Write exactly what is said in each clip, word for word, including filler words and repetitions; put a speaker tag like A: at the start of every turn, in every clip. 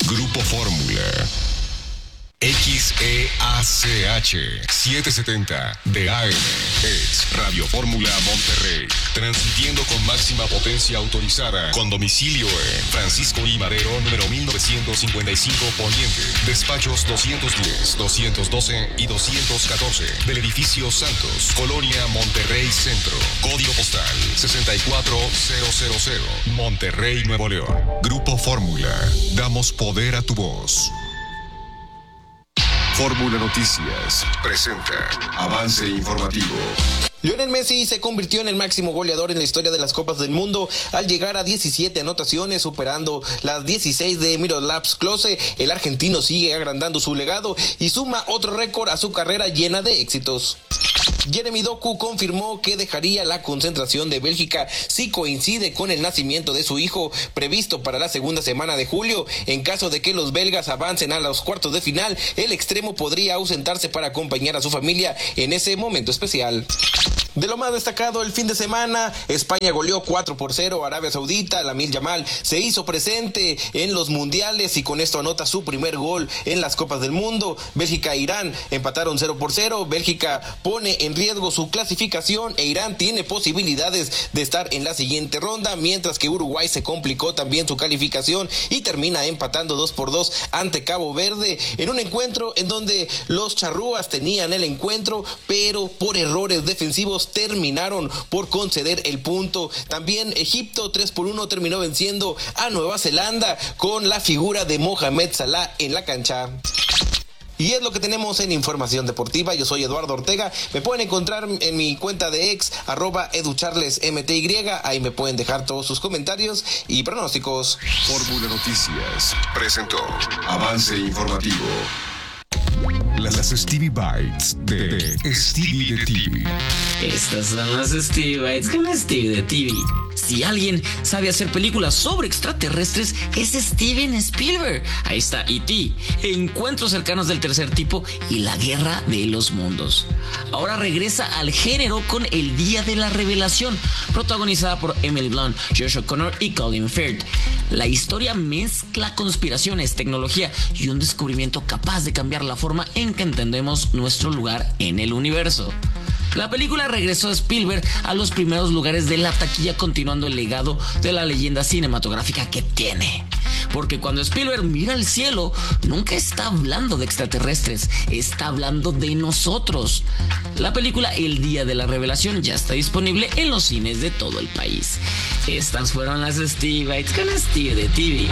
A: Grupo Fórmula. X E A C H setecientos setenta de A M es Radio Fórmula Monterrey, transmitiendo con máxima potencia autorizada, con domicilio en Francisco I. Madero, número mil novecientos cincuenta y cinco Poniente, despachos doscientos diez, doscientos doce y doscientos catorce, del edificio Santos, Colonia Monterrey Centro, código postal sesenta y cuatro mil, Monterrey, Nuevo León. Grupo Fórmula, damos poder a tu voz. Fórmula Noticias presenta avance informativo.
B: Lionel Messi se convirtió en el máximo goleador en la historia de las Copas del Mundo al llegar a diecisiete anotaciones, superando las dieciséis de Miroslav Klose. El argentino sigue agrandando su legado y suma otro récord a su carrera llena de éxitos. Jeremy Doku confirmó que dejaría la concentración de Bélgica si coincide con el nacimiento de su hijo, previsto para la segunda semana de julio. En caso de que los belgas avancen a los cuartos de final, el extremo podría ausentarse para acompañar a su familia en ese momento especial. De lo más destacado el fin de semana, España goleó cuatro por cero a Arabia Saudita. Lamine Yamal se hizo presente en los mundiales y con esto anota su primer gol en las Copas del Mundo. Bélgica e Irán empataron cero por cero. Bélgica pone en riesgo su clasificación e Irán tiene posibilidades de estar en la siguiente ronda, mientras que Uruguay se complicó también su calificación y termina empatando dos por dos ante Cabo Verde en un encuentro en donde los charrúas tenían el encuentro, pero por errores defensivos terminaron por conceder el punto. También Egipto tres por uno terminó venciendo a Nueva Zelanda con la figura de Mohamed Salah en la cancha. Y es lo que tenemos en Información Deportiva. Yo soy Eduardo Ortega. Me pueden encontrar en mi cuenta de ex, arroba educharlesmty. Ahí me pueden dejar todos sus comentarios y pronósticos.
A: Fórmula Noticias presentó avance informativo. Las, las Stevie Bites de, de Stevie de T V.
C: Estas son las Stevie Bites con Stevie de T V. Si alguien sabe hacer películas sobre extraterrestres, es Steven Spielberg. Ahí está E T, Encuentros cercanos del tercer tipo y La guerra de los mundos. Ahora regresa al género con El día de la revelación, protagonizada por Emily Blunt, Josh O'Connor y Colin Firth. La historia mezcla conspiraciones, tecnología y un descubrimiento capaz de cambiar la forma en que entendemos nuestro lugar en el universo. La película regresó a Spielberg a los primeros lugares de la taquilla, continuando el legado de la leyenda cinematográfica que tiene. Porque cuando Spielberg mira al cielo, nunca está hablando de extraterrestres, está hablando de nosotros. La película El día de la revelación ya está disponible en los cines de todo el país. Estas fueron las Stevie Bites con Stevie de T V.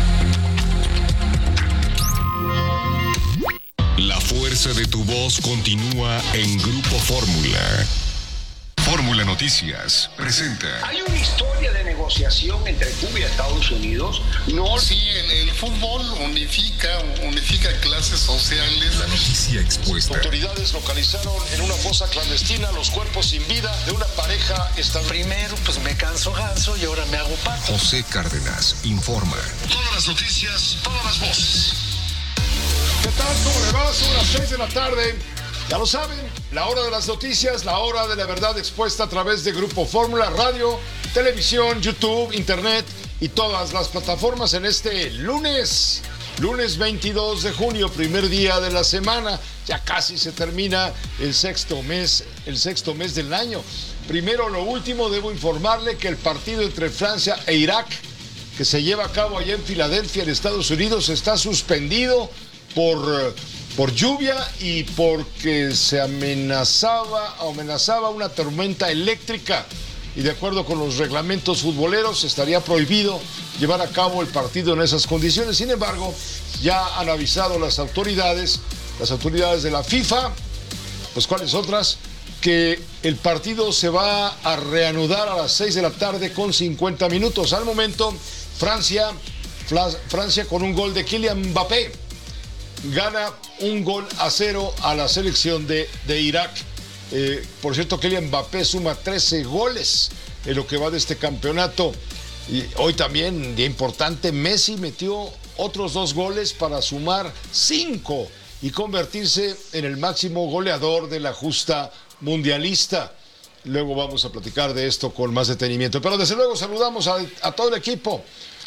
A: La fuerza de tu voz continúa en Grupo Fórmula. Fórmula Noticias presenta.
D: Hay una historia de negociación entre Cuba y Estados Unidos.
E: No, sí, el, el fútbol unifica, unifica clases sociales.
A: La noticia expuesta.
F: Autoridades localizaron en una fosa clandestina los cuerpos sin vida de una pareja estable.
G: Primero, pues me canso ganso y ahora me hago pato.
A: José Cárdenas informa.
F: Todas las noticias, todas las voces. ¿Qué tal? ¿Cómo le va? Son las seis de la tarde. Ya lo saben, la hora de las noticias, la hora de la verdad expuesta a través de Grupo Fórmula, radio, televisión, YouTube, internet y todas las plataformas en este lunes, lunes veintidós de junio, primer día de la semana. Ya casi se termina el sexto mes, el sexto mes del año. Primero, lo último, debo informarle que el partido entre Francia e Irak, que se lleva a cabo allá en Filadelfia, en Estados Unidos, está suspendido por, por lluvia y porque se amenazaba, amenazaba una tormenta eléctrica. Y de acuerdo con los reglamentos futboleros, estaría prohibido llevar a cabo el partido en esas condiciones. Sin embargo, ya han avisado las autoridades, las autoridades de la FIFA, pues cuáles otras, que el partido se va a reanudar a las seis de la tarde con cincuenta minutos. Al momento, Francia, Francia con un gol de Kylian Mbappé, gana un gol a cero a la selección de, de Irak. Eh, por cierto, Kylian Mbappé suma trece goles en lo que va de este campeonato. Y hoy también, día importante, Messi metió otros dos goles para sumar cinco y convertirse en el máximo goleador de la justa mundialista. Luego vamos a platicar de esto con más detenimiento. Pero desde luego saludamos a, a todo el equipo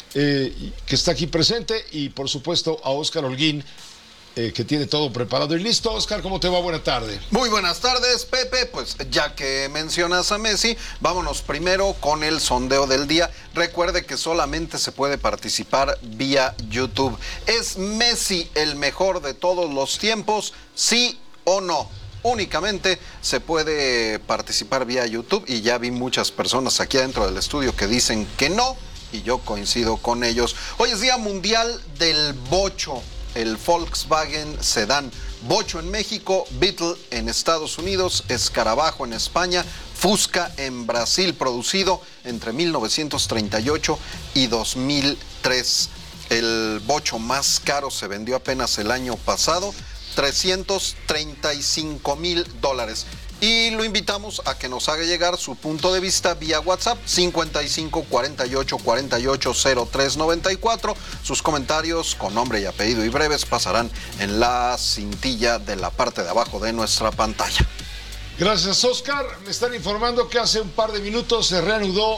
F: eh, que está aquí presente, y por supuesto a Oscar Holguín, eh, que tiene todo preparado y listo. Oscar, ¿cómo te va? Buena tarde.
H: Muy buenas tardes, Pepe. Pues ya que mencionas a Messi, vámonos primero con el sondeo del día. Recuerde que solamente se puede participar vía YouTube. ¿Es Messi el mejor de todos los tiempos? ¿Sí o no? Únicamente se puede participar vía YouTube, y ya vi muchas personas aquí adentro del estudio que dicen que no, y yo coincido con ellos. Hoy es Día Mundial del Bocho, el Volkswagen Sedán. Bocho en México, Beetle en Estados Unidos, Escarabajo en España, Fusca en Brasil, producido entre mil novecientos treinta y ocho y dos mil tres. El Bocho más caro se vendió apenas el año pasado, trescientos treinta y cinco mil dólares. Y lo invitamos a que nos haga llegar su punto de vista vía WhatsApp cincuenta y cinco cuarenta y ocho cuarenta y ocho cero tres noventa y cuatro. Sus comentarios con nombre y apellido y breves pasarán en la cintilla de la parte de abajo de nuestra pantalla.
F: Gracias, Oscar. Me están informando que hace un par de minutos se reanudó